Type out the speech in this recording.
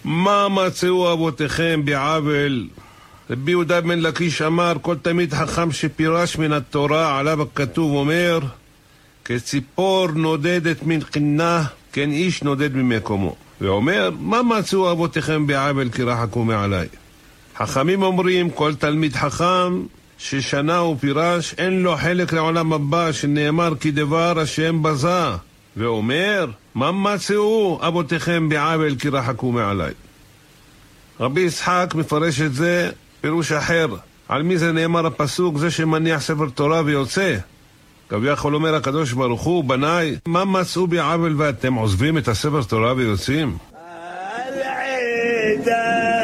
מה מצאו אבותיכם בעוול? רבי יהודה בן לקיש אמר, כל תלמיד חכם שפירש מן התורה עליו הכתוב אומר, כציפור נודדת מן חינה, כן איש נודד ממקומו. ואומר, מה מצאו אבותיכם בעוול כי רחקו מעלי? חכמים אומרים, כל תלמיד חכם ששנה ופירש, אין לו חלק לעולם הבא, שנאמר כדבר השם בזה. ואומר, מה מצאו אבותיכם בעוול כי רחקו מעלי? רבי יצחק מפרש את זה פירוש אחר. על מי זה נאמר הפסוק? זה שמניח ספר תורה ויוצא. כביכול אומר הקדוש ברוך הוא, בניי, מה מצאו בעוול ואתם עוזבים את הספר תורה ויוצאים?